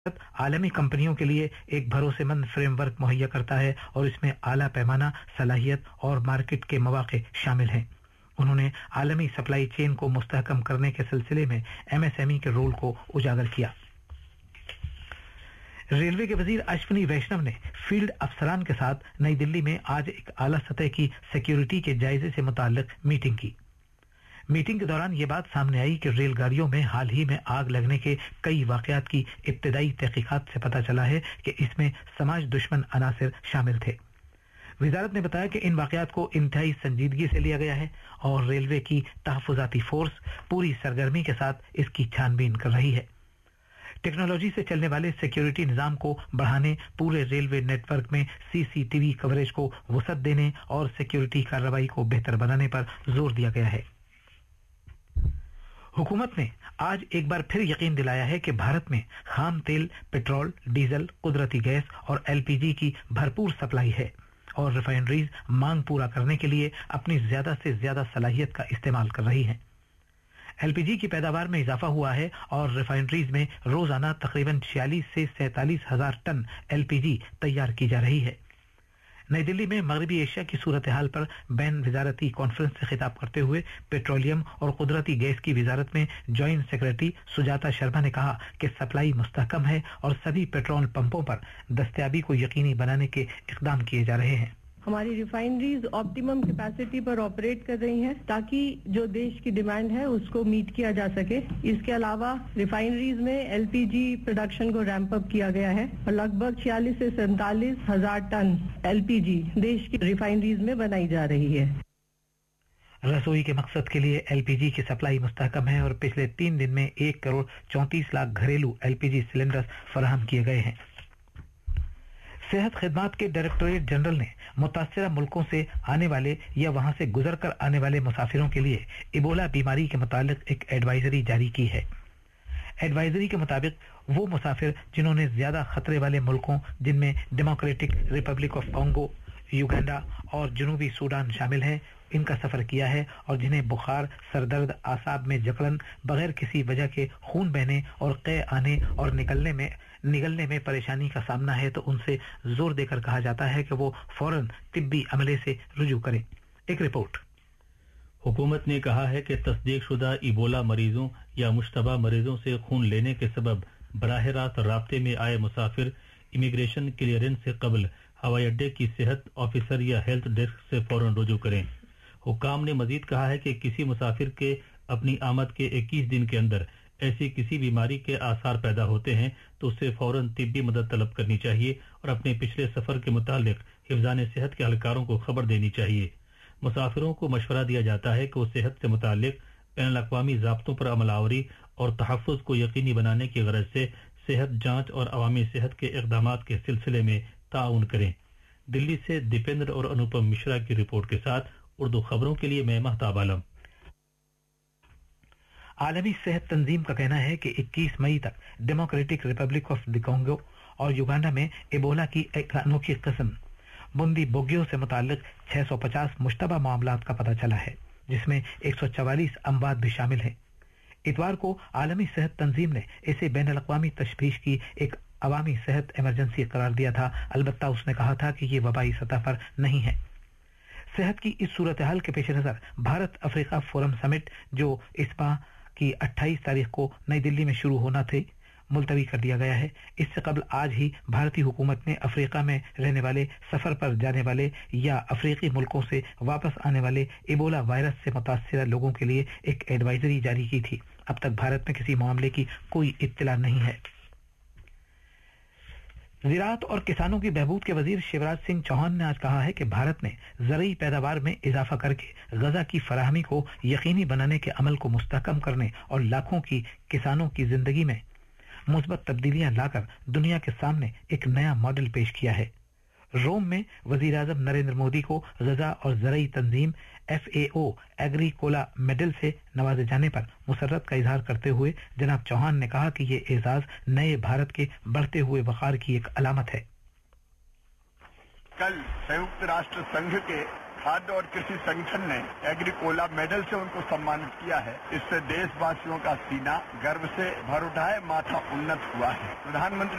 आलमी कंपनियों के लिए एक भरोसेमंद फ्रेमवर्क मुहैया करता है और इसमें आला पैमाना, सलाहियत और मार्केट के मौके शामिल हैं। उन्होंने आलमी सप्लाई चेन को मुस्तहकम करने के सिलसिले में एमएसएमई के रोल को उजागर किया। रेलवे के वजीर अश्विनी वैष्णव ने फील्ड अफसरान के साथ नई दिल्ली में आज एक आला सतह की सिक्योरिटी के जायजे से मुताल्लिक मीटिंग की। मीटिंग के दौरान ये बात सामने आई कि रेलगाड़ियों में हाल ही में आग लगने के कई वाकयात की इब्तिदाई तहकीकात से पता चला है कि इसमें समाज दुश्मन अनासिर शामिल थे। वजारत ने बताया कि इन वाकयात को इंतहाई संजीदगी से लिया गया है और रेलवे की तहफुजाती फोर्स पूरी सरगर्मी के साथ इसकी छानबीन कर रही है। टेक्नोलॉजी से चलने वाले सिक्योरिटी निजाम को बढ़ाने, पूरे रेलवे नेटवर्क में सीसीटीवी कवरेज को वसअत देने और सिक्योरिटी कार्रवाई को बेहतर बनाने पर जोर दिया गया है। हुकूमत ने आज एक बार फिर यकीन दिलाया है कि भारत में खाम तेल, पेट्रोल, डीजल, कुदरती गैस और एलपीजी की भरपूर सप्लाई है और रिफाइनरीज मांग पूरा करने के लिए अपनी ज्यादा से ज्यादा सलाहियत का इस्तेमाल कर रही हैं। एलपीजी की पैदावार में इजाफा हुआ है और रिफाइनरीज में रोजाना तकरीबन 46 से 47 हजार टन एलपीजी तैयार की जा रही है। नई दिल्ली में मगरबी एशिया की सूरत हाल पर बैन वजारती कॉन्फ्रेंस से खिताब करते हुए पेट्रोलियम और कुदरती गैस की वजारत में जॉइंट सेक्रेटरी सुजाता शर्मा ने कहा कि सप्लाई मुस्तहकम है और सभी पेट्रोल पंपों पर दस्तयाबी को यकीनी बनाने के इकदाम किए जा रहे हैं। हमारी रिफाइनरीज ऑप्टिमम कैपेसिटी पर ऑपरेट कर रही हैं ताकि जो देश की डिमांड है उसको मीट किया जा सके। इसके अलावा रिफाइनरीज में एलपीजी प्रोडक्शन को रैंप अप किया गया है और लगभग 46 से 47 हजार टन एलपीजी देश की रिफाइनरीज में बनाई जा रही है। रसोई के मकसद के लिए एलपीजी की सप्लाई मुस्तहकम है और पिछले 3 दिन में 1 करोड़ 34 लाख घरेलू एलपीजी सिलेंडर फराहम किए गए हैं। सेहत खिदमात के डायरेक्टोरेट जनरल ने मुतासरा मुल्कों से आने वाले या वहां से गुजर कर आने वाले मुसाफिरों के लिए इबोला बीमारी के मुतालिक एक एडवाइजरी जारी की है। एडवाइजरी के मुताबिक वो मुसाफिर जिन्होंने ज्यादा खतरे वाले मुल्कों, जिनमें democratic Republic of Congo, Uganda और जनूबी सूडान शामिल हैं, इनका सफर किया है और जिन्हें बुखार, सरदर्द, आसाब में जकड़न, बगैर किसी वजह के खून बहने और कै आने और निगलने में परेशानी का सामना है, तो उनसे जोर देकर कहा जाता है कि वो फौरन तिब्बी अमले से रुजू करें। एक रिपोर्ट। हुकूमत ने कहा है कि तस्दीकशुदा इबोला मरीजों या मुश्तबा मरीजों से खून लेने के सबब बराह रास्त राब्ते में आए मुसाफिर इमिग्रेशन क्लियरेंस से कबल हवाई अड्डे की सेहत ऑफिसर या हेल्थ डेस्क से फौरन रुजू करें। हुक्काम ने मजीद कहा है कि किसी मुसाफिर के अपनी आमद के 21 दिन के अंदर ऐसी किसी बीमारी के आसार पैदा होते हैं तो उससे फौरन तिब्बी मदद तलब करनी चाहिए और अपने पिछले सफर के मुतालिक हिफ्जान सेहत के अहलकारों को खबर देनी चाहिए। मुसाफिरों को मशवरा दिया जाता है कि वो सेहत से मुतालिक बैनुल अक़वामी ज़ाब्तों पर अमलावरी और तहफ़्फ़ुज़ को यकीनी बनाने की गरज से सेहत जांच और अवामी सेहत के इक़दामात के सिलसिले में ताउन करें। दिल्ली से दीपेंद्र और अनुपम मिश्रा की रिपोर्ट के साथ उर्दू खबरों के लिए मैं महताब आलम। आलमी सेहत तंजीम का कहना है कि 21 मई तक democratic Republic of the Congo और युगांडा में इबोला की एक अनोखी किस्म बुंदी बोगियो से मुताल्लिक 650 मुश्तबा मामलात का पता चला है, जिसमें 144 अमवात भी शामिल हैं। इतवार को आलमी सेहत तंजीम ने इसे बैनुल अक़वामी तशवीश की एक अवामी सेहत इमरजेंसी करार दिया था। अलबत्ता उसने कहा था कि ये वबाई सतह पर नहीं है। सेहत की इस सूरत हाल के पेश नजर भारत अफ्रीका फोरम समिट, जो इस माह की 28 तारीख को नई दिल्ली में शुरू होना थे, मुलतवी कर दिया गया है। इससे कबल आज ही भारतीय हुकूमत ने अफ्रीका में रहने वाले, सफर पर जाने वाले या अफ्रीकी मुल्कों से वापस आने वाले इबोला वायरस से मुतासिर लोगों के लिए एक एडवाइजरी जारी की थी। अब तक भारत में किसी मामले की कोई इत्तला नहीं है। ज़राअत और किसानों की बहबूद के वजीर शिवराज सिंह चौहान ने आज कहा है कि भारत ने ज़रई पैदावार में इजाफा करके ग़ज़ा की फराहमी को यकीनी बनाने के अमल को मुस्तहकम करने और लाखों की किसानों की जिंदगी में मुस्बत तब्दीलियां लाकर दुनिया के सामने एक नया मॉडल पेश किया है। रोम में वजीर आज़म नरेंद्र मोदी को ग़ज़ा और ज़रई तंजीम FAO एग्रीकोला मेडल से नवाजे जाने पर मुसर्रत का इजहार करते हुए जनाब चौहान ने कहा कि ये एजाज नए भारत के बढ़ते हुए वक़ार की एक अलामत है। कल संयुक्त राष्ट्र संघ के खाद्य और कृषि संगठन ने एग्रीकोला मेडल से उनको सम्मानित किया है। इससे देशवासियों का सीना गर्व से भर उठा है, माथा उन्नत हुआ है। प्रधानमंत्री